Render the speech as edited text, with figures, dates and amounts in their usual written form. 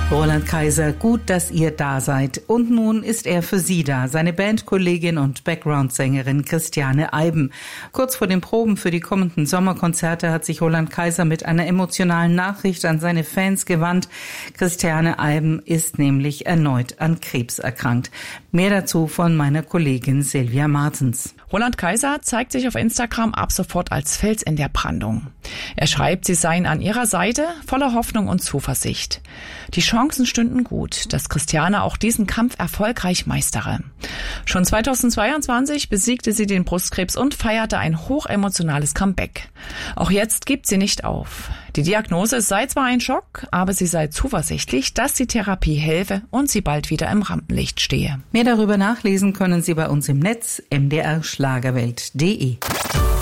Roland Kaiser, gut, dass ihr da seid. Und nun ist er für Sie da, seine Bandkollegin und Background-Sängerin Christiane Eiben. Kurz vor den Proben für die kommenden Sommerkonzerte hat sich Roland Kaiser mit einer emotionalen Nachricht an seine Fans gewandt. Christiane Eiben ist nämlich erneut an Krebs erkrankt. Mehr dazu von meiner Kollegin Silvia Martens. Roland Kaiser zeigt sich auf Instagram ab sofort als Fels in der Brandung. Er schreibt, sie seien an ihrer Seite, voller Hoffnung und Zuversicht. Die Chancen stünden gut, dass Christiane auch diesen Kampf erfolgreich meistere. Schon 2022 besiegte sie den Brustkrebs und feierte ein hochemotionales Comeback. Auch jetzt gibt sie nicht auf. Die Diagnose sei zwar ein Schock, aber sie sei zuversichtlich, dass die Therapie helfe und sie bald wieder im Rampenlicht stehe. Mehr darüber nachlesen können Sie bei uns im Netz mdrschlagerwelt.de.